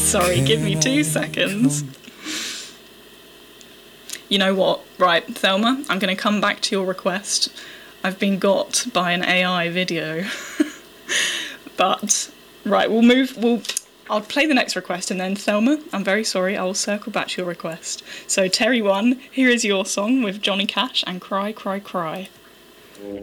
Sorry, give me 2 seconds. You know what? Right, Thelma, I'm going to come back to your request. I've been got by an AI video. But, right, I'll play the next request, and then Thelma, I'm very sorry, I will circle back to your request. So Terry 1, here is your song with Johnny Cash and Cry, Cry, Cry.